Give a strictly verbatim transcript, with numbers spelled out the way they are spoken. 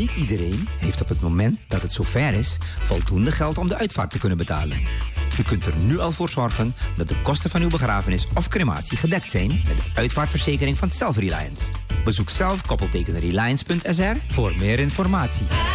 Niet iedereen heeft op het moment dat het zover is voldoende geld om de uitvaart te kunnen betalen. U kunt er nu al voor zorgen dat de kosten van uw begrafenis of crematie gedekt zijn met de uitvaartverzekering van Self-Reliance. Bezoek zelf koppelteken reliance punt s r voor meer informatie.